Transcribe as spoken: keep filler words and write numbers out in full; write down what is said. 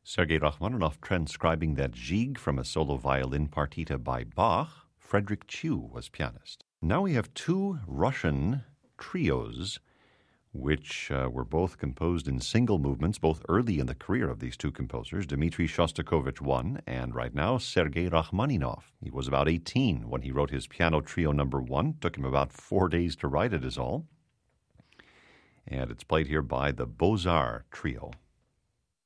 Sergei Rachmaninoff transcribing that Gigue from a solo violin partita by Bach. Frederick Chew was pianist. Now we have two Russian trios which uh, were both composed in single movements, both early in the career of these two composers. Dmitri Shostakovich one, and right now Sergei Rachmaninoff. He was about eighteen when he wrote his piano trio number one. Took him about four days to write it is all. And it's played here by the Beaux-Arts Trio.